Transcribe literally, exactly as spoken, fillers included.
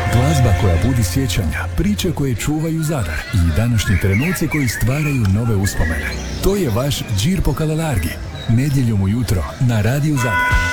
Glazba koja budi sjećanja, priče koje čuvaju Zadar i današnji trenuci koji stvaraju nove uspomene. To je vaš Džir po Kalelargi, nedjeljom ujutro na Radiju Zadar.